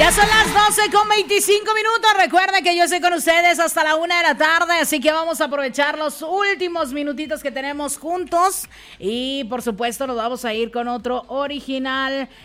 Ya son las 12:25. Recuerden que yo estoy con ustedes hasta la 1 de la tarde, así que vamos a aprovechar los últimos minutitos que tenemos juntos. Y por supuesto nos vamos a ir con otro original